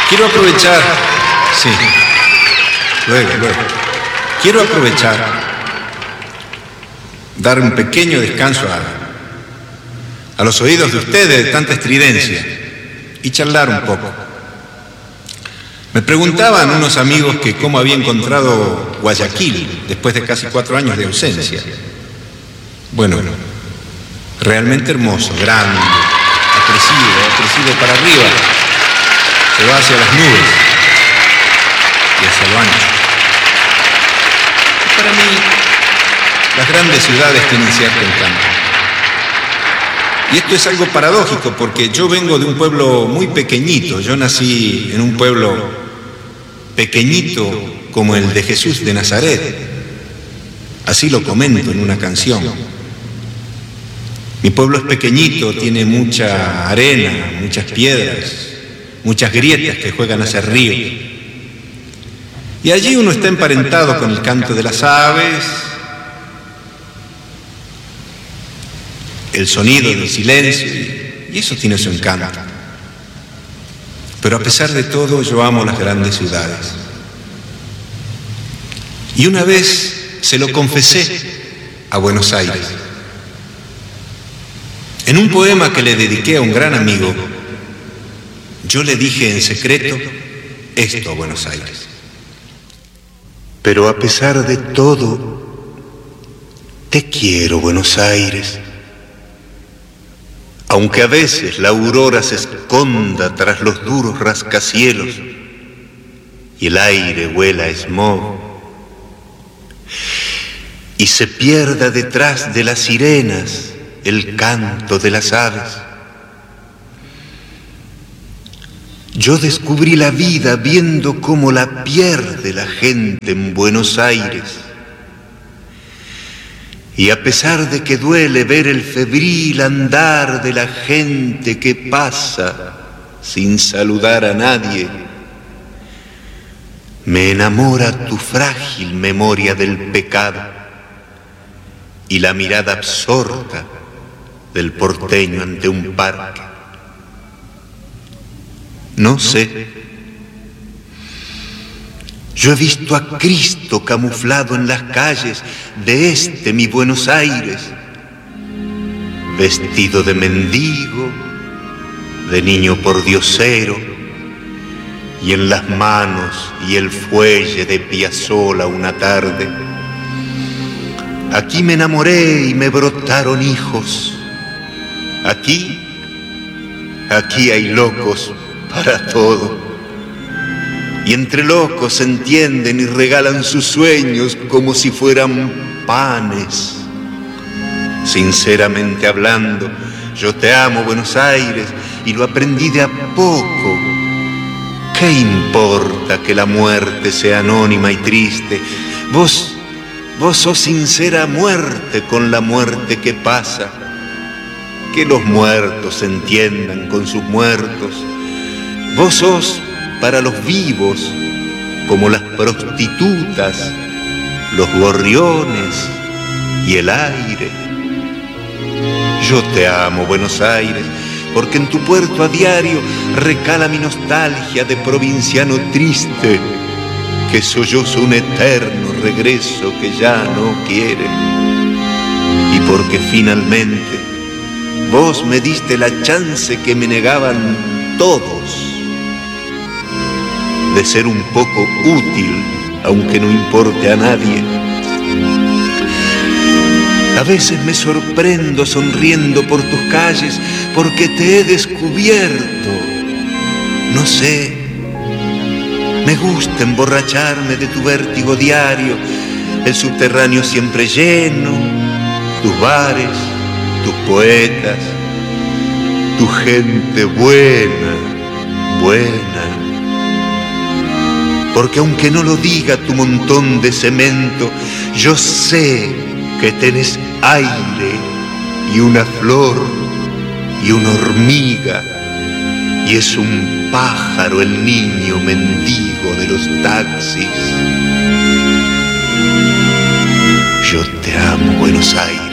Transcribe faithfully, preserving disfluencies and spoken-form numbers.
Quiero aprovechar, sí, luego, luego. Quiero aprovechar, dar un pequeño descanso a, a los oídos de ustedes de tanta estridencia y charlar un poco. Me preguntaban unos amigos que cómo había encontrado Guayaquil después de casi cuatro años de ausencia. Bueno, realmente hermoso, grande, ha crecido, ha crecido para arriba, se va hacia las nubes y hacia lo ancho. Y para mí, las grandes ciudades tienen cierto encanto. Y esto es algo paradójico porque yo vengo de un pueblo muy pequeñito. Yo nací en un pueblo pequeñito como el de Jesús de Nazaret. Así lo comento en una canción. Mi pueblo es pequeñito, tiene mucha arena, muchas piedras, muchas grietas que juegan hacia río. Y allí uno está emparentado con el canto de las aves, el sonido del silencio, y eso tiene su encanto. Pero a pesar de todo, yo amo las grandes ciudades. Y una vez se lo confesé a Buenos Aires. En un poema que le dediqué a un gran amigo, yo le dije en secreto esto a Buenos Aires. Pero a pesar de todo, te quiero, Buenos Aires. Aunque a veces la aurora se esconda tras los duros rascacielos y el aire huela a smog y se pierda detrás de las sirenas el canto de las aves. Yo descubrí la vida viendo cómo la pierde la gente en Buenos Aires. Y a pesar de que duele ver el febril andar de la gente que pasa sin saludar a nadie, me enamora tu frágil memoria del pecado y la mirada absorta del porteño ante un parque. No sé. Yo he visto a Cristo camuflado en las calles de este mi Buenos Aires, vestido de mendigo, de niño pordiosero, y en las manos y el fuelle de Piazzolla una tarde. Aquí me enamoré y me brotaron hijos. Aquí, aquí hay locos para todo. Y entre locos se entienden y regalan sus sueños como si fueran panes. Sinceramente hablando, yo te amo, Buenos Aires, y lo aprendí de a poco. ¿Qué importa que la muerte sea anónima y triste? Vos, vos sos sincera muerte con la muerte que pasa. Que los muertos se entiendan con sus muertos. Vos sos para los vivos, como las prostitutas, los gorriones y el aire. Yo te amo, Buenos Aires, porque en tu puerto a diario recala mi nostalgia de provinciano triste, que solloza un eterno regreso que ya no quiere. Y porque finalmente vos me diste la chance que me negaban todos, de ser un poco útil, aunque no importe a nadie. A veces me sorprendo sonriendo por tus calles porque te he descubierto. No sé, me gusta emborracharme de tu vértigo diario, el subterráneo siempre lleno, tus bares, tus poetas, tu gente buena, buena. Porque aunque no lo diga tu montón de cemento, yo sé que tenés aire y una flor y una hormiga, y es un pájaro el niño mendigo de los taxis. Yo te amo, Buenos Aires.